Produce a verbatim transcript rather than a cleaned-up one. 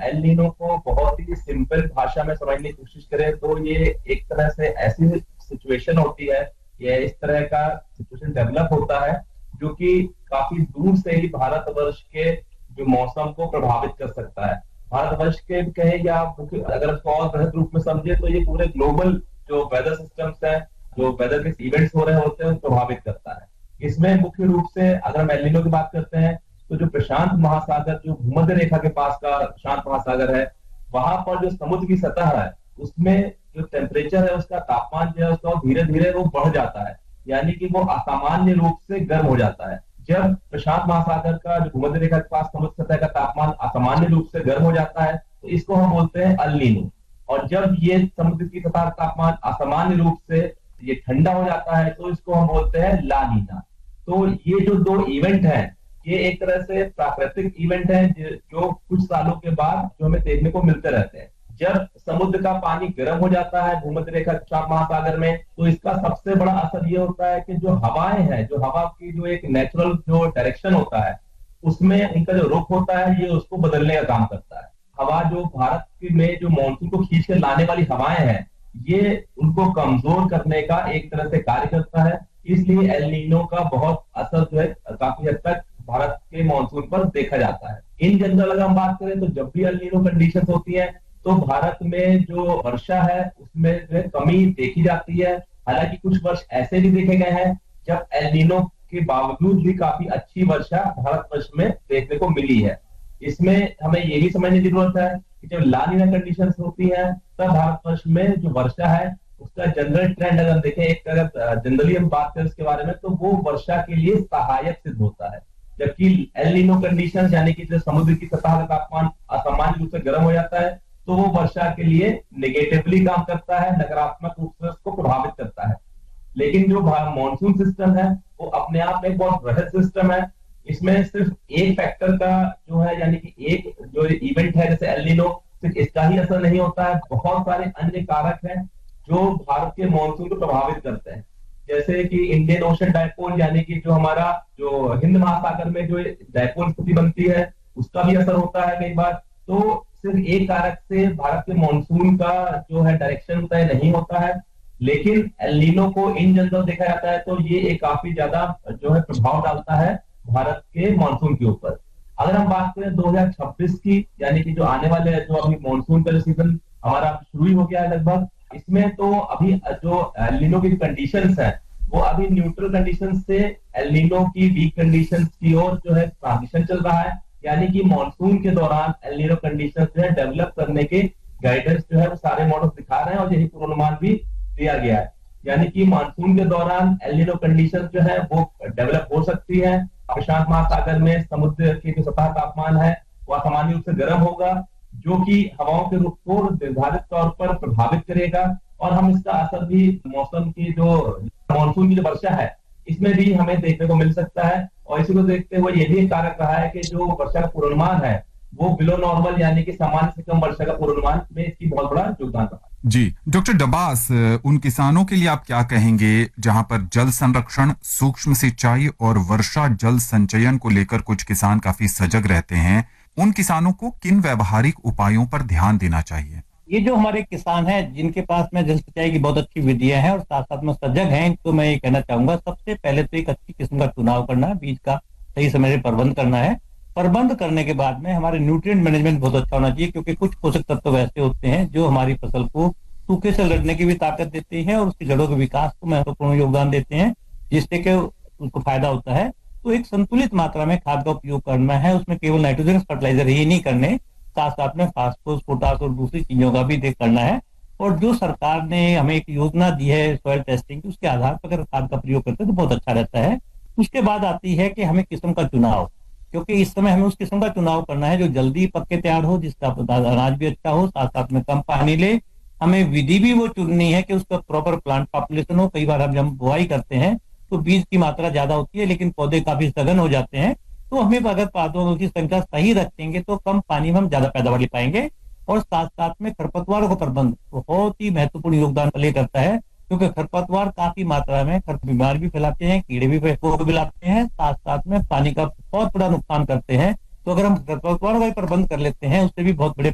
El Nino को बहुत ही simple भाषा में समझने की कोशिश करें तो ये एक तरह से ऐसी सिचुएशन होती है, ये इस तरह का सिचुएशन डेवलप होता है जो कि काफी दूर से ही भारतवर्ष के जो मौसम को प्रभावित कर सकता है। भारतवर्ष के कहें या अगर इसको और बृहद रूप में समझे तो ये पूरे ग्लोबल जो वेदर सिस्टम्स है, जो वेदर के इवेंट्स हो रहे होते हैं, प्रभावित करता है। इसमें मुख्य रूप से अगर हम एल नीनो की बात करते हैं तो जो प्रशांत महासागर, जो भूमध्य रेखा के पास का प्रशांत महासागर है, वहां पर जो समुद्र की सतह है उसमें जो टेम्परेचर है, उसका तापमान जो है उसका धीरे धीरे वो बढ़ जाता है, यानी कि वो असामान्य रूप से गर्म हो जाता है। जब प्रशांत महासागर का जो भूमध्य रेखा के पास समुद्र सतह का तापमान असामान्य रूप से गर्म हो जाता है तो इसको हम बोलते हैं अल नीनो। और जब ये समुद्र की सतह का तापमान असामान्य रूप से ये ठंडा हो जाता है तो इसको हम बोलते हैं ला नीना। तो ये जो दो इवेंट हैं, ये एक तरह से प्राकृतिक इवेंट हैं जो कुछ सालों के बाद जो हमें देखने को मिलते रहते हैं। जब समुद्र का पानी गर्म हो जाता है भूमध्य रेखा प्रशांत महासागर में तो इसका सबसे बड़ा असर ये होता है कि जो हवाएं हैं, जो हवा की जो एक नेचुरल जो डायरेक्शन होता है उसमें उनका जो रुख होता है ये उसको बदलने का काम करता है। हवा जो भारत में जो मानसून को खींच कर लाने वाली हवाएं हैं, ये उनको कमजोर करने का एक तरह से कार्य करता है। इसलिए एल नीनो का बहुत असर जो है काफी हद तक भारत के मानसून पर देखा जाता है। इन जनरल अगर हम बात करें तो जब भी एल नीनो कंडीशन होती है तो भारत में जो वर्षा है उसमें जो है कमी देखी जाती है। हालांकि कुछ वर्ष ऐसे भी देखे गए हैं जब एल नीनो के बावजूद भी काफी अच्छी वर्षा भारतवर्ष में देखने को मिली है। इसमें हमें ये भी समझने की जरूरत है कि जब ला नीना कंडीशंस होती है तब भारतवर्ष में जो वर्षा है उसका जनरल ट्रेंड अगर देखें, एक अगर जनरली हम बात करें इसके बारे में, तो वो वर्षा के लिए सहायक सिद्ध होता है। जबकि एल नीनो कंडीशंस यानी कि जब समुद्र की सतह का तापमान असामान्य रूप से गर्म हो जाता है तो वो वर्षा के लिए नेगेटिवली काम करता है, नकारात्मक रूप से उसको प्रभावित करता है। लेकिन जो मॉनसून सिस्टम है वो अपने आप में बहुत बृहद सिस्टम है। इसमें सिर्फ एक फैक्टर का जो है यानी कि एक जो इवेंट है जैसे एल नीनो, सिर्फ इसका ही असर नहीं होता है, बहुत सारे अन्य कारक हैं जो भारत के मानसून को प्रभावित करते हैं। जैसे कि इंडियन ओशन डायपोल यानी कि जो हमारा जो हिंद महासागर में जो डायपोल स्थिति बनती है उसका भी असर होता है कई बार। तो सिर्फ एक कारक से भारत के मानसून का जो है डायरेक्शन तय नहीं होता है, लेकिन एल नीनो को इन जनरल देखा जाता है तो ये एक काफी ज्यादा जो है प्रभाव डालता है भारत के मानसून के ऊपर। अगर हम बात करें दो हज़ार छब्बीस की, यानी कि जो आने वाले जो अभी मानसून का जो सीजन हमारा शुरू ही हो गया है लगभग, इसमें तो अभी जो एल नीनो की कंडीशंस है वो अभी न्यूट्रल कंडीशंस से एल नीनो की वीक कंडीशंस की ओर जो है ट्रांजिशन चल रहा है। यानी कि मानसून के दौरान एल नीनो कंडीशंस जो है डेवलप करने के गाइडेंस जो है वो सारे मॉडल दिखा रहे हैं और यही पूर्वानुमान भी दिया गया है। यानी कि मानसून के दौरान एल नीनो कंडीशंस जो है वो डेवलप हो सकती है। प्रशांत महासागर में समुद्र की जो सतह तापमान है वो असामान्य रूप से गर्म होगा, जो कि हवाओं के रुख को निर्धारित तौर पर प्रभावित करेगा। और हम इसका असर भी मौसम की जो मानसून की जो वर्षा है इसमें भी हमें देखने को मिल सकता है। और इसी को देखते हुए ये भी एक कारक रहा है कि जो वर्षा का पूर्वानुमान है वो बिलो नॉर्मल यानी कि सामान्य से कम वर्षा का पूर्वानुमान में इसकी बहुत बड़ा योगदान रहा। जी डॉक्टर डबास, उन किसानों के लिए आप क्या कहेंगे जहां पर जल संरक्षण, सूक्ष्म सिंचाई और वर्षा जल संचयन को लेकर कुछ किसान काफी सजग रहते हैं? उन किसानों को किन व्यवहारिक उपायों पर ध्यान देना चाहिए? ये जो हमारे किसान हैं जिनके पास में जल सिंचाई की बहुत अच्छी विधियां हैं और साथ साथ में सजग हैं, तो मैं ये कहना चाहूंगा सबसे पहले तो एक अच्छी किस्म का चुनाव करना है, बीज का सही समय से प्रबंध करना है। प्रबंध करने के बाद में हमारे न्यूट्रिएंट मैनेजमेंट बहुत अच्छा होना चाहिए, क्योंकि कुछ पोषक तत्व ऐसे होते हैं जो हमारी फसल को सूखे से लड़ने की भी ताकत देते हैं और उसकी जड़ों के विकास को महत्वपूर्ण योगदान देते हैं, जिससे कि उसको फायदा होता है। तो एक संतुलित मात्रा में खाद का उपयोग करना है, उसमें केवल नाइट्रोजन फर्टिलाइजर ही नहीं करने, साथ साथ में फास्फोरस, पोटास और दूसरी चीजों का भी देख करना है। और जो सरकार ने हमें एक योजना दी है सॉइल टेस्टिंग की, उसके आधार पर अगर खाद का प्रयोग करते हैं तो बहुत अच्छा रहता है। उसके बाद आती है कि हमें किस्म का चुनाव, क्योंकि इस समय हमें उस किस्म का चुनाव करना है जो जल्दी पक के तैयार हो, जिसका अनाज भी अच्छा हो, साथ साथ में कम पानी ले। हमें विधि भी वो चुननी है कि उसका प्रॉपर प्लांट पॉपुलेशन हो। कई बार हम जब बुआई करते हैं तो बीज की मात्रा ज्यादा होती है लेकिन पौधे काफी सघन हो जाते हैं, तो हमें अगर पौधों की संख्या सही रखेंगे तो कम पानी में हम ज्यादा पैदावार पाएंगे। और साथ साथ में खरपतवारों का प्रबंध बहुत ही महत्वपूर्ण योगदान प्ले करता है, क्योंकि खरपतवार काफी मात्रा में खर बीमार भी फैलाते हैं, कीड़े भी फैलाते हैं, साथ साथ में पानी का बहुत बड़ा नुकसान करते हैं। तो अगर हम खरपतवारों का प्रबंध कर लेते हैं उससे भी बहुत बड़े